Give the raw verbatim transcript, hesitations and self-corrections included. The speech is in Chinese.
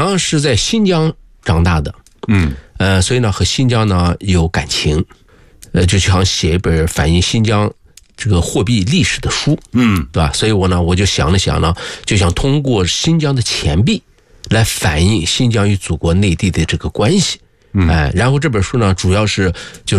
呢是在新疆长大的， 嗯， 呃，所以呢和新疆呢有感情，呃，就想写一本反映新疆这个货币历史的书， 嗯， 对吧？所以我呢我就想了想呢，就想通过新疆的钱币来反映新疆与祖国内地的这个关系，哎、呃，然后这本书呢主要是就